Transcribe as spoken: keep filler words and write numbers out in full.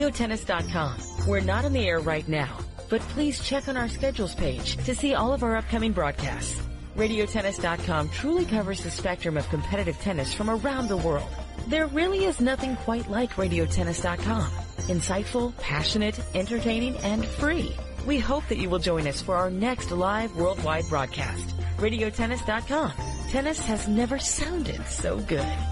tennis dot com. We're not on the air right now, but please check on our schedules page to see all of our upcoming broadcasts. radio tennis dot com truly covers the spectrum of competitive tennis from around the world. There really is nothing quite like radio tennis dot com. Insightful, passionate, entertaining, and free. We hope that you will join us for our next live worldwide broadcast. radio tennis dot com. Tennis has never sounded so good.